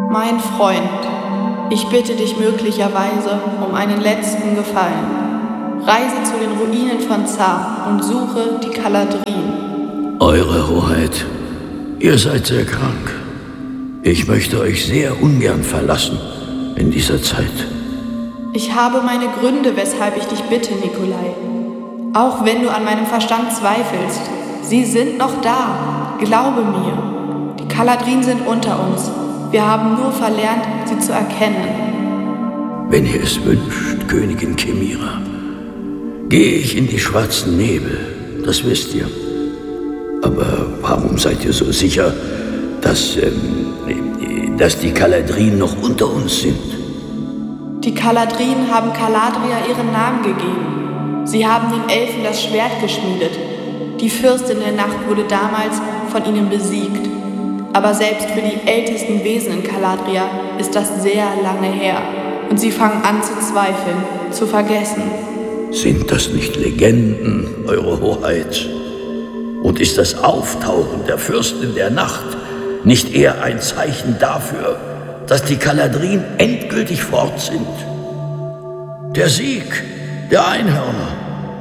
Mein Freund, ich bitte dich möglicherweise um einen letzten Gefallen. Reise zu den Ruinen von Zar und suche die Kaladrin. Eure Hoheit, ihr seid sehr krank. Ich möchte euch sehr ungern verlassen in dieser Zeit. Ich habe meine Gründe, weshalb ich dich bitte, Nikolai. Auch wenn du an meinem Verstand zweifelst, sie sind noch da. Glaube mir. Die Kaladrin sind unter uns. Wir haben nur verlernt, sie zu erkennen. Wenn ihr es wünscht, Königin Chimera, gehe ich in die schwarzen Nebel, das wisst ihr. Aber warum seid ihr so sicher, dass die Kaladrin noch unter uns sind? Die Kaladrin haben Caladria ihren Namen gegeben. Sie haben den Elfen das Schwert geschmiedet. Die Fürstin der Nacht wurde damals von ihnen besiegt. Aber selbst für die ältesten Wesen in Caladria ist das sehr lange her. Und sie fangen an zu zweifeln, zu vergessen. Sind das nicht Legenden, Eure Hoheit? Und ist das Auftauchen der Fürstin der Nacht nicht eher ein Zeichen dafür, dass die Kaladrin endgültig fort sind? Der Sieg der Einhörner.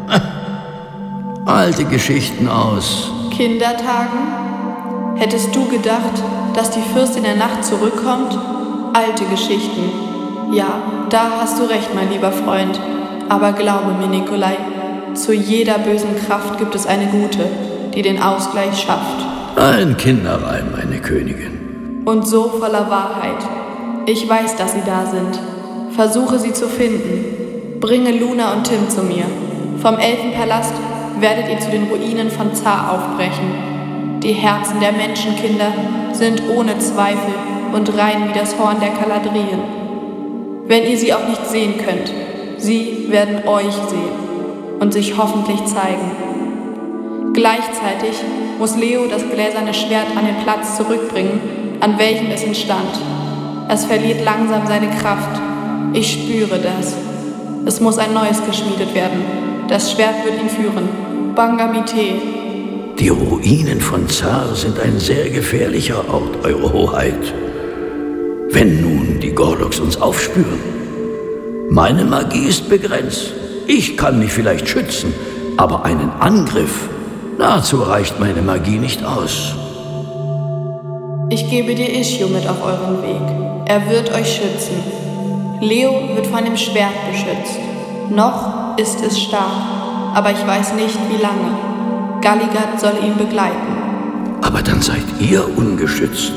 Alte Geschichten aus Kindertagen? Hättest du gedacht, dass die Fürstin der Nacht zurückkommt? Alte Geschichten. Ja, da hast du recht, mein lieber Freund. Aber glaube mir, Nikolai, zu jeder bösen Kraft gibt es eine gute, die den Ausgleich schafft. Ein Kinderreim, meine Königin. Und so voller Wahrheit. Ich weiß, dass sie da sind. Versuche sie zu finden. Bringe Luna und Tim zu mir. Vom Elfenpalast werdet ihr zu den Ruinen von Zar aufbrechen. Die Herzen der Menschenkinder sind ohne Zweifel und rein wie das Horn der Kaladrien. Wenn ihr sie auch nicht sehen könnt, sie werden euch sehen und sich hoffentlich zeigen. Gleichzeitig muss Leo das gläserne Schwert an den Platz zurückbringen, an welchem es entstand. Es verliert langsam seine Kraft. Ich spüre das. Es muss ein neues geschmiedet werden. Das Schwert wird ihn führen. Bangamite. Die Ruinen von Zar sind ein sehr gefährlicher Ort, Eure Hoheit. Wenn nun die Gorloks uns aufspüren. Meine Magie ist begrenzt. Ich kann mich vielleicht schützen, aber einen Angriff, dazu reicht meine Magie nicht aus. Ich gebe dir Ishio mit auf euren Weg. Er wird euch schützen. Leo wird von dem Schwert beschützt. Noch ist es stark, aber ich weiß nicht, wie lange. Galligat soll ihn begleiten. Aber dann seid ihr ungeschützt.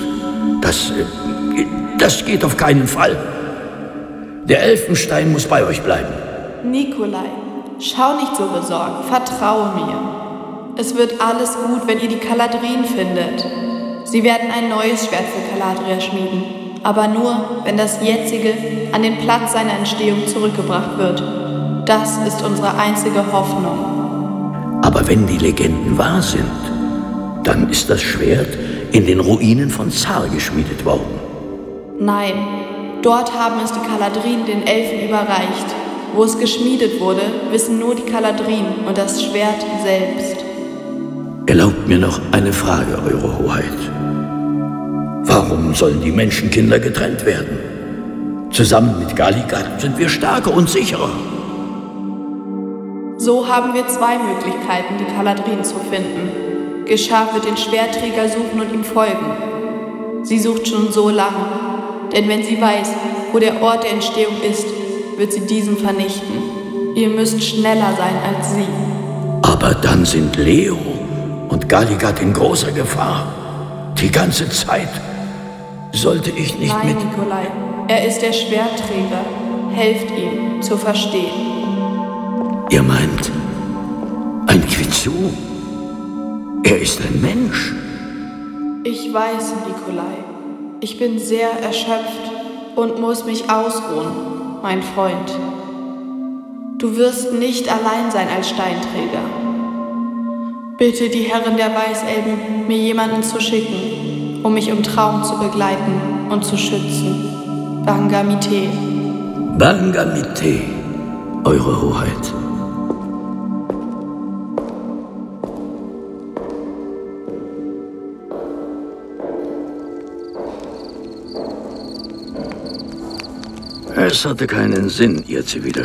Das geht auf keinen Fall. Der Elfenstein muss bei euch bleiben. Nikolai, schau nicht so besorgt. Vertraue mir. Es wird alles gut, wenn ihr die Kaladrin findet. Sie werden ein neues Schwert für Caladria schmieden. Aber nur, wenn das jetzige an den Platz seiner Entstehung zurückgebracht wird. Das ist unsere einzige Hoffnung. Aber wenn die Legenden wahr sind, dann ist das Schwert in den Ruinen von Zar geschmiedet worden. Nein, dort haben es die Kaladrin den Elfen überreicht. Wo es geschmiedet wurde, wissen nur die Kaladrin und das Schwert selbst. Erlaubt mir noch eine Frage, Eure Hoheit. Warum sollen die Menschenkinder getrennt werden? Zusammen mit Galligat sind wir stärker und sicherer. So haben wir zwei Möglichkeiten, die Kaladrin zu finden. Geschah wird den Schwertträger suchen und ihm folgen. Sie sucht schon so lange, denn wenn sie weiß, wo der Ort der Entstehung ist, wird sie diesen vernichten. Ihr müsst schneller sein als sie. Aber dann sind Leo und Galligat in großer Gefahr. Die ganze Zeit. Sollte ich nicht Nein, Nikolai, er ist der Schwertträger. Helft ihm zu verstehen. Ihr meint, ein Quitzu? Er ist ein Mensch. Ich weiß, Nikolai. Ich bin sehr erschöpft und muss mich ausruhen, mein Freund. Du wirst nicht allein sein als Steinträger. Bitte die Herren der Weißelben, mir jemanden zu schicken, um mich im Traum zu begleiten und zu schützen. Bangamite. Bangamite, Eure Hoheit. Es hatte keinen Sinn, ihr zu widersprechen.